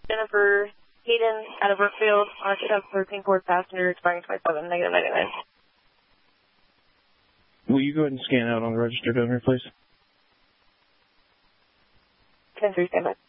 Jennifer Hayden out of Brookfield on a 2013 Ford Passenger expiring 27, negative 99. Will you go ahead and scan out on the registered owner, please? 10-3, stand by.